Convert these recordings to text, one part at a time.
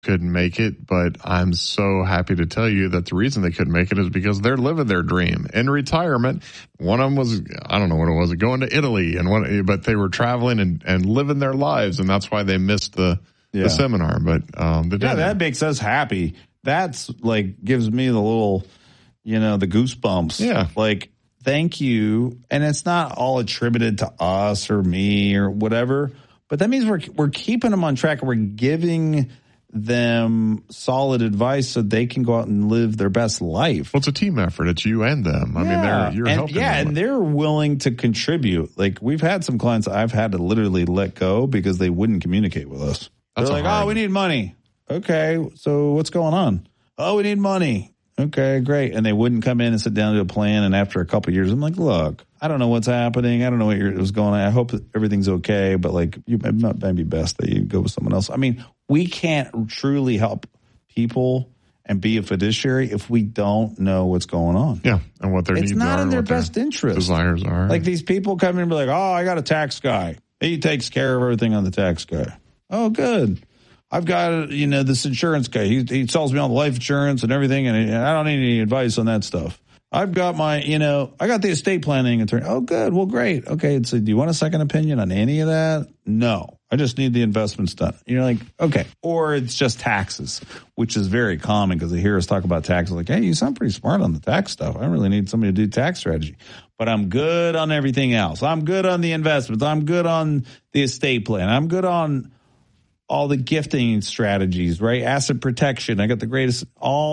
couldn't make it, but I'm so happy to tell you that the reason they couldn't make it is because they're living their dream in retirement. One of them was, I don't know what it was, going to Italy, but they were traveling and living their lives, and that's why they missed the seminar. But that makes us happy. That's like gives me the little, the goosebumps. Yeah, like thank you, and it's not all attributed to us or me or whatever, but that means we're keeping them on track and we're giving them solid advice so they can go out and live their best life. Well, it's a team effort. It's you and them. I mean, you're helping them. And they're willing to contribute. Like, we've had some clients I've had to literally let go because they wouldn't communicate with us. They're like, we need money. Okay, so what's going on? Oh, we need money. Okay, great. And they wouldn't come in and sit down to a plan. And after a couple of years, I'm like, look, I don't know what's happening. I don't know what was going on. I hope that everything's okay. But like, it might be best that you go with someone else. I mean, we can't truly help people and be a fiduciary if we don't know what's going on. Yeah, and what their needs are. It's not in their best interest. Desires are. Like, these people come in and be like, I got a tax guy. He takes care of everything on the tax guy. Oh, good. I've got, this insurance guy. He sells me all the life insurance and everything, and I don't need any advice on that stuff. I've got my, I got the estate planning attorney. Oh, good. Well, great. Okay. So do you want a second opinion on any of that? No. I just need the investments done. You're like, okay. Or it's just taxes, which is very common because they hear us talk about taxes. Like, hey, you sound pretty smart on the tax stuff. I really need somebody to do tax strategy. But I'm good on everything else. I'm good on the investments. I'm good on the estate plan. I'm good on all the gifting strategies, right? Asset protection. I got the greatest,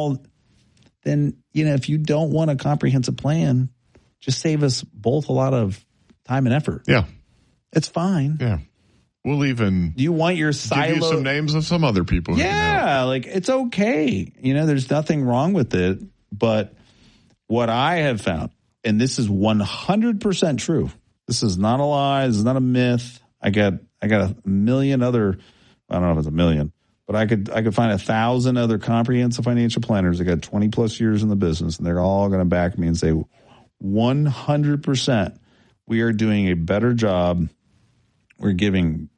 then, if you don't want a comprehensive plan, just save us both a lot of time and effort. Yeah. It's fine. Yeah. We'll even do you want your silo? Give you some names of some other people. Yeah, like it's okay. There's nothing wrong with it. But what I have found, and this is 100% true. This is not a lie. This is not a myth. I got a million other. I don't know if it's a million, but I could find 1,000 other comprehensive financial planners that got 20 plus years in the business, and they're all going to back me and say 100% we are doing a better job. We're giving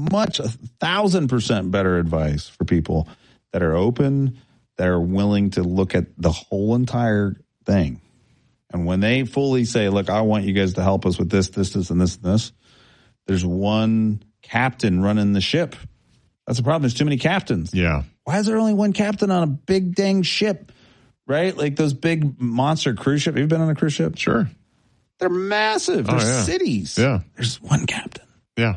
1,000% better advice for people that are open, that are willing to look at the whole entire thing. And when they fully say, look, I want you guys to help us with this, this, this, and this, and this, there's one captain running the ship. That's the problem. There's too many captains. Yeah. Why is there only one captain on a big dang ship? Right? Like those big monster cruise ships. Have you been on a cruise ship? Sure. They're massive. They're cities. Yeah. There's one captain. Yeah.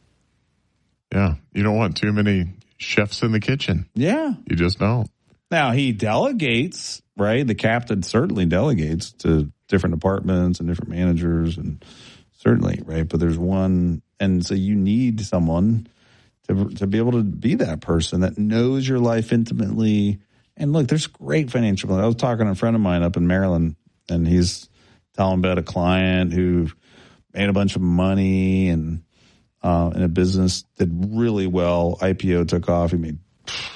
Yeah. You don't want too many chefs in the kitchen. Yeah. You just don't. Now, he delegates, right? The captain certainly delegates to different departments and different managers, and certainly, right? But there's one, and so you need someone to be able to be that person that knows your life intimately. And look, there's great financial. I was talking to a friend of mine up in Maryland, and he's telling about a client who made a bunch of money and in a business, did really well. IPO took off. He made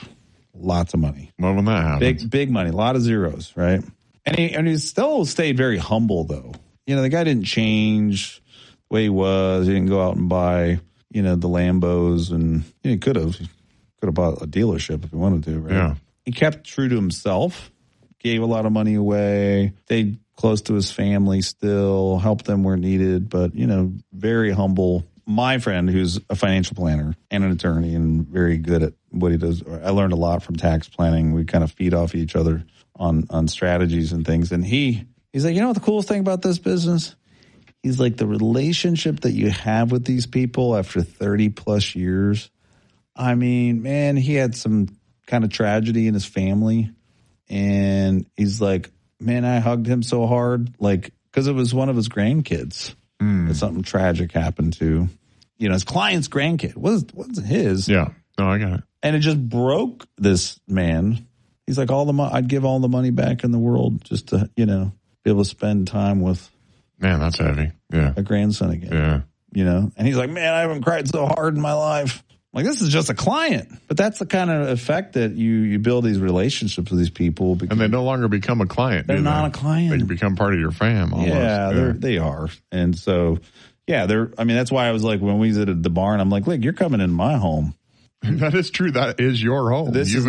lots of money. Well, when that happens. Big money, a lot of zeros, right? And he still stayed very humble, though. The guy didn't change the way he was. He didn't go out and buy, the Lambos, and he could have bought a dealership if he wanted to, right? Yeah. He kept true to himself, gave a lot of money away, stayed close to his family still, helped them where needed, but, very humble. My friend, who's a financial planner and an attorney and very good at what he does, I learned a lot from tax planning. We kind of feed off each other on strategies and things. And he's like, what the coolest thing about this business? He's like, the relationship that you have with these people after 30 plus years. I mean, man, he had some kind of tragedy in his family. And he's like, man, I hugged him so hard, like, because it was one of his grandkids that something tragic happened to. His client's grandkid. Wasn't his. Yeah. No, I got it. And it just broke this man. He's like, I'd give all the money back in the world just to, be able to spend time with. Man, that's heavy. Yeah. A grandson again. Yeah. And he's like, man, I haven't cried so hard in my life. Like, this is just a client. But that's the kind of effect that you build these relationships with these people. And they no longer become a client. They're not a client. They can become part of your fam almost. Yeah, they are. And so, that's why I was like, when we visited the barn, I'm like, look, you're coming in my home. That is true. That is your home. This You've is